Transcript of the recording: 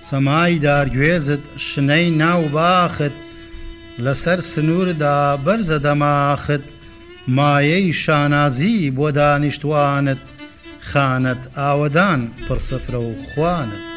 سەمای دارگوێزت شنەی ناو باخت لەسەر سنووردا بەرزە دەماخت مایەی شانازی بۆ دانیشتوانت خانت ئاوەدان پڕسەفرە و خوانت